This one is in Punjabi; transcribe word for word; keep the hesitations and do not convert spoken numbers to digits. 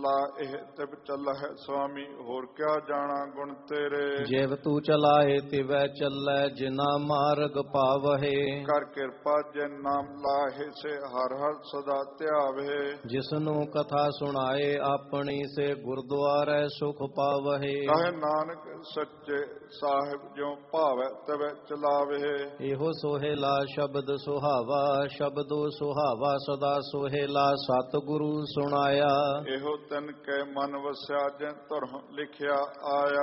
ਲਾ ਇਹ ਤਿਵ ਚੱਲਹਿ ਸੁਆਮੀ, ਹੋਰ ਕਿਆ ਜਾਣਾ ਗੁਣ ਤੇਰੇ। ਜਿਵ ਤੂ ਚਲਾਏ ਤਿਵੈ ਚੱਲੈ, ਜਿਨਾ ਮਾਰਗ ਪਾਵਹਿ। ਕਰ ਕਿਰਪਾ ਜਿਨ ਨਾਮ ਲਾਹੇ, ਸੇ ਹਰ ਹਰ ਸਦਾ ਧਿਆਵੇ। ਜਿਸਨੂੰ ਕਥਾ ਸੁਣਾਏ ਆਪਣੀ, ਸੇ ਗੁਰਦੁਆਰੇ ਸੁਖ ਪਾਵਹਿ। ਕਹੇ ਨਾਨਕ ਸੱਚੇ ਸਾਹਿਬ, ਜਿਉ ਭਾਵੈ ਤਵੈ ਚਲਾਵੇ। ਇਹੋ ਸੋਹੇਲਾ ਸ਼ਬਦ ਸੁਹਾਵਾ, ਸ਼ਬਦੋ ਸੁਹਾਵਾ ਸਦਾ ਸੋਹੇਲਾ, ਸਤਿਗੁਰੂ ਸੁਣਾਇਆ। ਇਹੋ ਤਨ ਕੈ ਮਨ ਵਸਿਆ, ਜਿਨ ਧੁਰਹੁ ਲਿਖਿਆ ਆਇਆ।